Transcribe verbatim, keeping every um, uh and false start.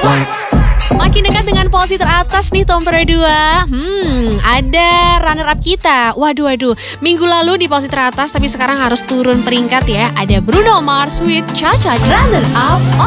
Makin dekat dengan posisi teratas nih Tom Pro dua. Hmm, ada runner up kita. Waduh, waduh. Minggu lalu di posisi teratas, tapi sekarang harus turun peringkat ya. Ada Bruno Mars with Cha Cha Cha. Runner up